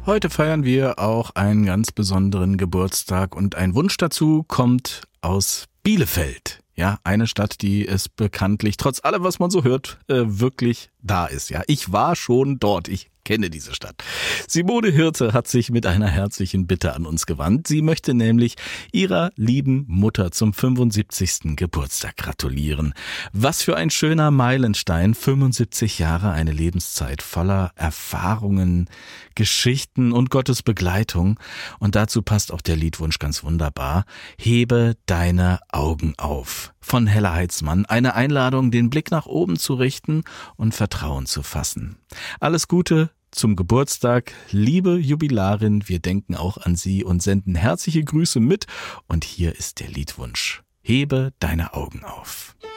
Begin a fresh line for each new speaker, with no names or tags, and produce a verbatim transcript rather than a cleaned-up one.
Heute feiern wir auch einen ganz besonderen Geburtstag und ein Wunsch dazu kommt aus Bielefeld. Ja, eine Stadt, die es bekanntlich, trotz allem, was man so hört, äh, wirklich da ist. Ja, ich war schon dort. Ich kenne diese Stadt. Simone Hirte hat sich mit einer herzlichen Bitte an uns gewandt. Sie möchte nämlich ihrer lieben Mutter zum fünfundsiebzigsten Geburtstag gratulieren. Was für ein schöner Meilenstein. fünfundsiebzig Jahre, eine Lebenszeit voller Erfahrungen, Geschichten und Gottes Begleitung. Und dazu passt auch der Liedwunsch ganz wunderbar. Hebe deine Augen auf. Von Hella Heitzmann. Eine Einladung, den Blick nach oben zu richten und Vertrauen zu fassen. Alles Gute zum Geburtstag, liebe Jubilarin. Wir denken auch an Sie und senden herzliche Grüße mit. Und hier ist der Liedwunsch. Hebe deine Augen auf.